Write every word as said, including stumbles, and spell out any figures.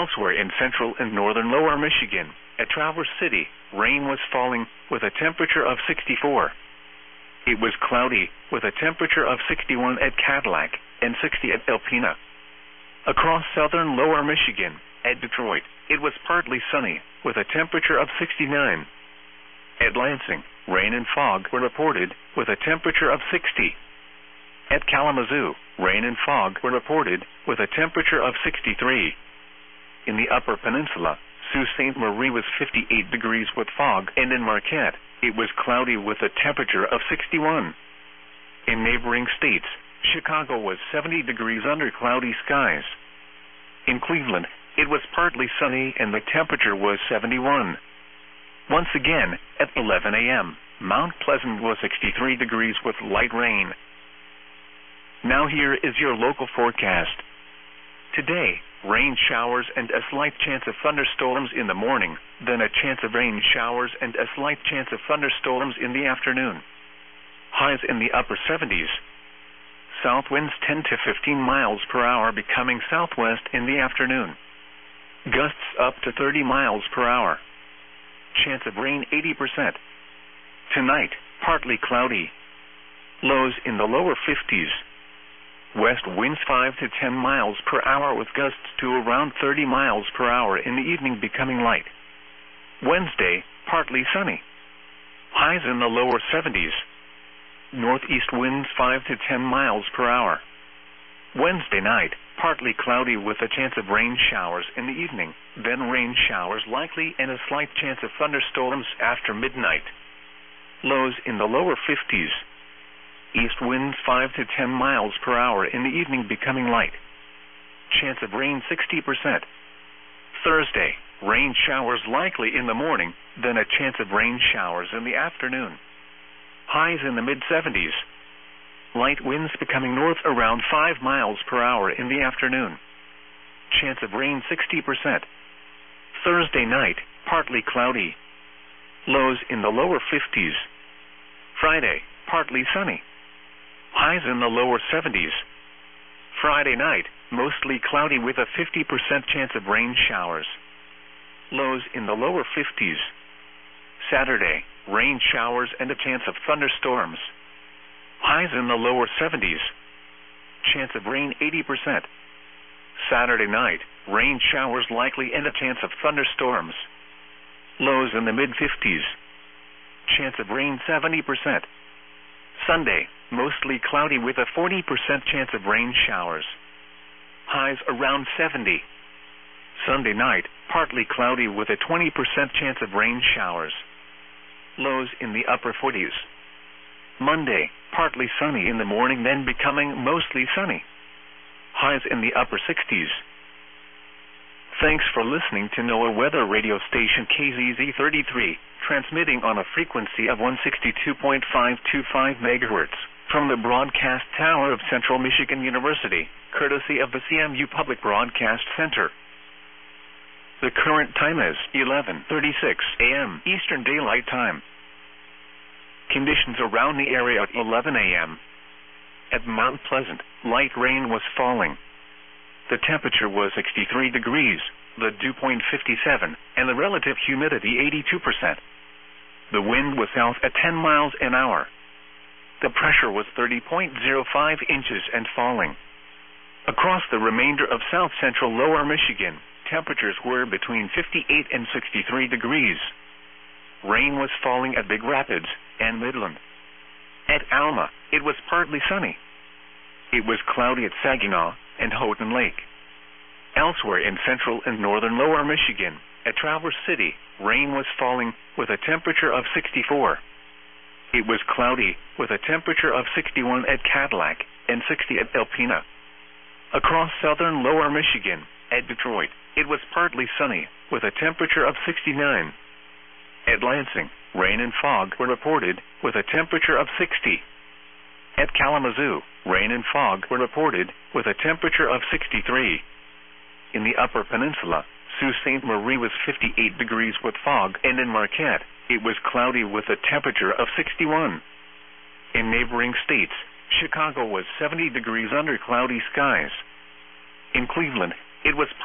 Elsewhere in central and northern lower Michigan, at Traverse City, rain was falling with a temperature of sixty-four. It was cloudy with a temperature of sixty-one at Cadillac and sixty at Alpena. Across southern lower Michigan, at Detroit, it was partly sunny with a temperature of sixty-nine. At Lansing, rain and fog were reported with a temperature of sixty. At Kalamazoo, rain and fog were reported with a temperature of sixty-three. In the Upper Peninsula, Sault Ste. Marie was fifty-eight degrees with fog, and in Marquette, it was cloudy with a temperature of sixty-one. In neighboring states, Chicago was seventy degrees under cloudy skies. In Cleveland, it was partly sunny and the temperature was seventy-one. Once again, at eleven a m, Mount Pleasant was sixty-three degrees with light rain. Now here is your local forecast. Today, rain showers and a slight chance of thunderstorms in the morning, then a chance of rain showers and a slight chance of thunderstorms in the afternoon. Highs in the upper seventies. South winds ten to fifteen miles per hour becoming southwest in the afternoon. Gusts up to thirty miles per hour. Chance of rain eighty percent. Tonight, partly cloudy. Lows in the lower fifties. West winds five to ten miles per hour with gusts to around thirty miles per hour in the evening becoming light. Wednesday, partly sunny. Highs in the lower seventies. Northeast winds five to ten miles per hour. Wednesday night, partly cloudy with a chance of rain showers in the evening, then rain showers likely and a slight chance of thunderstorms after midnight. Lows in the lower fifties. East winds five to ten miles per hour in the evening becoming light. Chance of rain sixty percent. Thursday, rain showers likely in the morning, then a chance of rain showers in the afternoon. Highs in the mid-seventies. Light winds becoming north around five miles per hour in the afternoon. Chance of rain sixty percent. Thursday night, partly cloudy. Lows in the lower fifties. Friday, partly sunny. Highs in the lower seventies. Friday night, mostly cloudy with a fifty percent chance of rain showers. Lows in the lower fifties. Saturday, rain showers and a chance of thunderstorms. Highs in the lower seventies. Chance of rain eighty percent. Saturday night, rain showers likely and a chance of thunderstorms. Lows in the mid-fifties. Chance of rain seventy percent. Sunday, mostly cloudy with a forty percent chance of rain showers. Highs around seventy. Sunday night, partly cloudy with a twenty percent chance of rain showers. Lows in the upper forties. Monday, partly sunny in the morning then becoming mostly sunny. Highs in the upper sixties. Thanks for listening to NOAA Weather Radio Station K Z Z thirty-three, transmitting on a frequency of one sixty-two point five two five megahertz from the broadcast tower of Central Michigan University, courtesy of the C M U Public Broadcast Center. The current time is eleven thirty-six a m Eastern Daylight Time. Conditions around the area at eleven a m At Mount Pleasant, light rain was falling. The temperature was sixty-three degrees, the dew point fifty-seven, and the relative humidity eighty-two percent. The wind was south at ten miles an hour. The pressure was thirty point zero five inches and falling. Across the remainder of south central lower Michigan, temperatures were between fifty-eight and sixty-three degrees. Rain was falling at Big Rapids and Midland. At Alma, it was partly sunny. It was cloudy at Saginaw and Houghton Lake. Elsewhere in central and northern lower Michigan, at Traverse City, rain was falling with a temperature of sixty-four. It was cloudy with a temperature of sixty-one at Cadillac and sixty at Alpena. Across southern lower Michigan, at Detroit, it was partly sunny with a temperature of sixty-nine. At Lansing, rain and fog were reported with a temperature of sixty. At Kalamazoo, rain and fog were reported with a temperature of sixty-three. In the Upper Peninsula, Sault Ste. Marie was fifty-eight degrees with fog, and in Marquette, it was cloudy with a temperature of sixty-one. In neighboring states, Chicago was seventy degrees under cloudy skies. In Cleveland, it was